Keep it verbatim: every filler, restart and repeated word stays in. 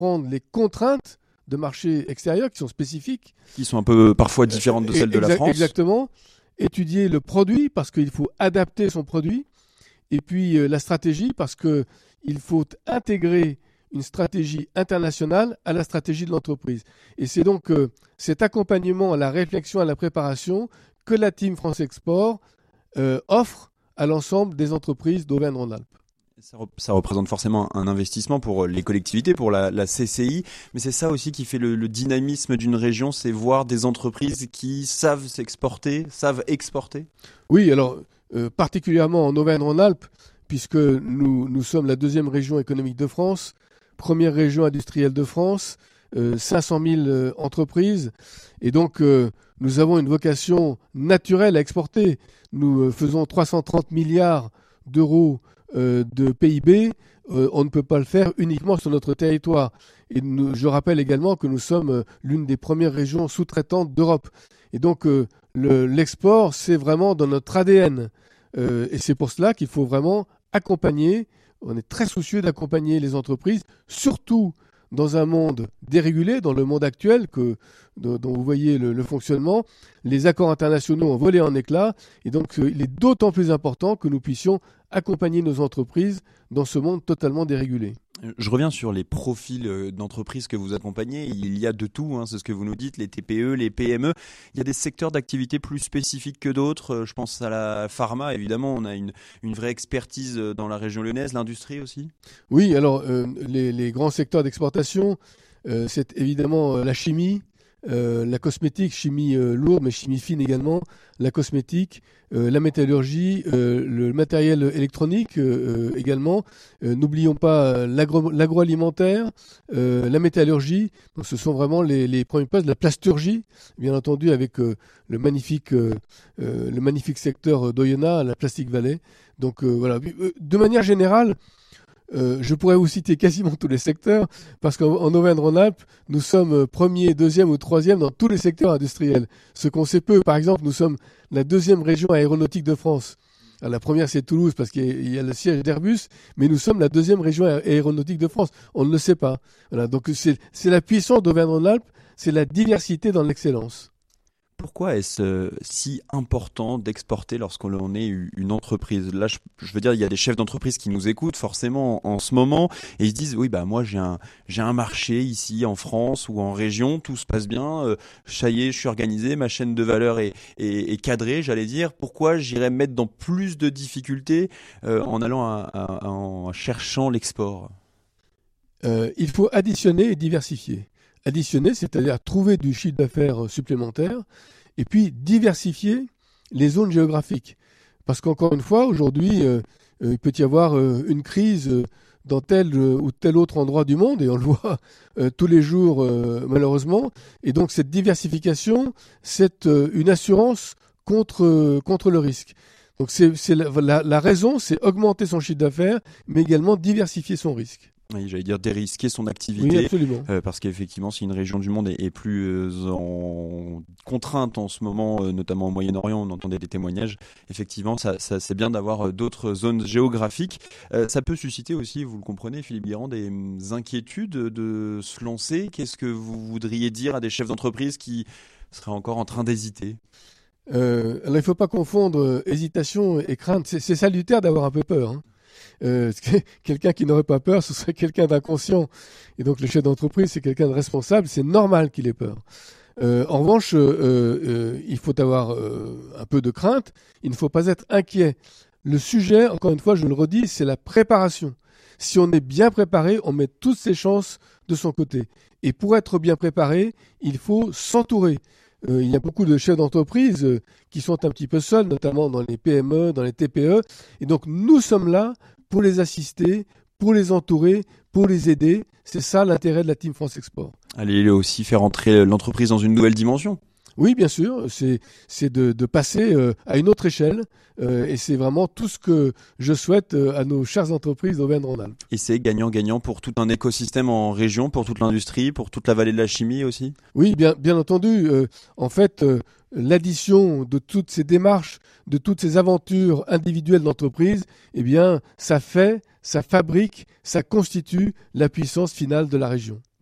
prendre les contraintes de marché extérieur qui sont spécifiques. Qui sont un peu parfois différentes de celles de Exa- la France. Exactement. Étudier le produit parce qu'il faut adapter son produit. Et puis euh, la stratégie parce qu'il faut intégrer une stratégie internationale à la stratégie de l'entreprise. Et c'est donc euh, cet accompagnement à la réflexion, à la préparation que la Team France Export euh, offre à l'ensemble des entreprises d'Auvergne-Rhône-Alpes. Ça, rep- ça représente forcément un investissement pour les collectivités, pour la, la C C I, mais c'est ça aussi qui fait le, le dynamisme d'une région, c'est voir des entreprises qui savent s'exporter, savent exporter. Oui, alors euh, particulièrement en Auvergne-Rhône-Alpes, puisque nous, nous sommes la deuxième région économique de France, première région industrielle de France, euh, cinq cent mille euh, entreprises, et donc euh, nous avons une vocation naturelle à exporter. Nous euh, faisons trois cent trente milliards d'euros euh, de P I B, euh, on ne peut pas le faire uniquement sur notre territoire. Et nous, je rappelle également que nous sommes euh, l'une des premières régions sous-traitantes d'Europe. Et donc euh, le, l'export, c'est vraiment dans notre A D N. Euh, et c'est pour cela qu'il faut vraiment accompagner, on est très soucieux d'accompagner les entreprises, surtout dans un monde dérégulé, dans le monde actuel que, dont, dont vous voyez le, le fonctionnement. Les accords internationaux ont volé en éclats et donc euh, il est d'autant plus important que nous puissions accompagner nos entreprises dans ce monde totalement dérégulé. Je reviens sur les profils euh, d'entreprises que vous accompagnez. Il y a de tout, hein, c'est ce que vous nous dites, les T P E, les P M E. Il y a des secteurs d'activité plus spécifiques que d'autres. Euh, Je pense à la pharma, évidemment. On a une, une vraie expertise euh, dans la région lyonnaise. L'industrie aussi. Oui, alors euh, les, les grands secteurs d'exportation, euh, c'est évidemment euh, la chimie, euh, la cosmétique, chimie euh, lourde, mais chimie fine également, la cosmétique, euh, la métallurgie, euh, le matériel électronique euh, euh, également. Euh, n'oublions pas euh, l'agro- l'agroalimentaire, euh, la métallurgie. Donc, ce sont vraiment les, les premiers postes. La plasturgie, bien entendu, avec euh, le magnifique, euh, euh, le magnifique secteur d'Oyonnax, la Plastic Valley. Donc euh, voilà. De manière générale, Euh, je pourrais vous citer quasiment tous les secteurs, parce qu'en en Auvergne-Rhône-Alpes, nous sommes premier, deuxième ou troisième dans tous les secteurs industriels. Ce qu'on sait peu, par exemple, nous sommes la deuxième région aéronautique de France. Alors, la première, c'est Toulouse, parce qu'il y a le siège d'Airbus, mais nous sommes la deuxième région aéronautique de France. On ne le sait pas. Voilà, donc c'est, c'est la puissance d'Auvergne-Rhône-Alpes, c'est la diversité dans l'excellence. Pourquoi est-ce euh, si important d'exporter lorsqu'on est une entreprise? Là, je, je veux dire, il y a des chefs d'entreprise qui nous écoutent forcément en, en ce moment et ils se disent, oui, bah moi j'ai un j'ai un marché ici en France ou en région, tout se passe bien, euh, ça y est, je suis organisé, ma chaîne de valeur est, est, est cadrée, j'allais dire. Pourquoi j'irais me mettre dans plus de difficultés euh, en allant à, à, à- en cherchant l'export? Euh, il faut additionner et diversifier. Additionner, c'est-à-dire trouver du chiffre d'affaires supplémentaire, et puis diversifier les zones géographiques. Parce qu'encore une fois, aujourd'hui, euh, euh, il peut y avoir euh, une crise euh, dans tel euh, ou tel autre endroit du monde, et on le voit euh, tous les jours, euh, malheureusement. Et donc cette diversification, c'est euh, une assurance contre, euh, contre le risque. Donc c'est, c'est la, la, la raison, c'est augmenter son chiffre d'affaires, mais également diversifier son risque. Oui, j'allais dire dérisquer son Oui, activité. absolument. Euh, parce qu'effectivement, si une région du monde est, est plus euh, en contrainte en ce moment, euh, notamment au Moyen-Orient, on entendait des témoignages, effectivement, ça, ça, c'est bien d'avoir euh, d'autres zones géographiques. Euh, ça peut susciter aussi, vous le comprenez, Philippe Guérand, des hum, inquiétudes de se lancer. Qu'est-ce que vous voudriez dire à des chefs d'entreprise qui seraient encore en train d'hésiter? Euh, alors il ne faut pas confondre euh, hésitation et crainte. C'est, c'est salutaire d'avoir un peu peur, hein. Euh, quelqu'un qui n'aurait pas peur, ce serait quelqu'un d'inconscient. Et donc le chef d'entreprise, c'est quelqu'un de responsable, c'est normal qu'il ait peur. Euh, en revanche, euh, euh, il faut avoir euh, un peu de crainte, il ne faut pas être inquiet. Le sujet, encore une fois, je le redis, c'est la préparation. Si on est bien préparé, on met toutes ses chances de son côté. Et pour être bien préparé, il faut s'entourer. Euh, il y a beaucoup de chefs d'entreprise euh, qui sont un petit peu seuls, notamment dans les P M E, dans les T P E. Et donc nous sommes là pour les assister, pour les entourer, pour les aider. C'est ça l'intérêt de la Team France Export. Allez aussi faire entrer l'entreprise dans une nouvelle dimension. Oui, bien sûr, c'est, c'est de, de passer euh, à une autre échelle euh, et c'est vraiment tout ce que je souhaite euh, à nos chères entreprises d'Auvergne-Rhône-Alpes. Et c'est gagnant-gagnant pour tout un écosystème en région, pour toute l'industrie, pour toute la vallée de la chimie aussi? Oui, bien, bien entendu. Euh, en fait, euh, l'addition de toutes ces démarches, de toutes ces aventures individuelles d'entreprise, eh bien, ça fait, ça fabrique, ça constitue la puissance finale de la région.